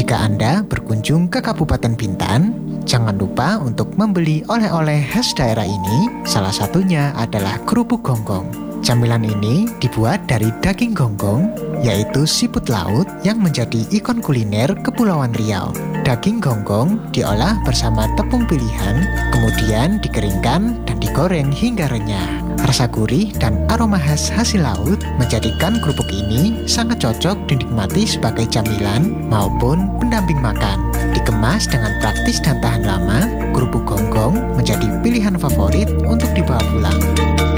Jika Anda berkunjung ke Kabupaten Bintan, jangan lupa untuk membeli oleh-oleh khas daerah ini. Salah satunya adalah kerupuk gonggong. Camilan ini dibuat dari daging gonggong, yaitu siput laut yang menjadi ikon kuliner Kepulauan Riau. Daging gonggong diolah bersama tepung pilihan, kemudian dikeringkan dan digoreng hingga renyah. Rasa gurih dan aroma khas hasil laut menjadikan kerupuk ini sangat cocok dinikmati sebagai camilan maupun pendamping makan. Dikemas dengan praktis dan tahan lama, kerupuk gonggong menjadi pilihan favorit untuk dibawa pulang.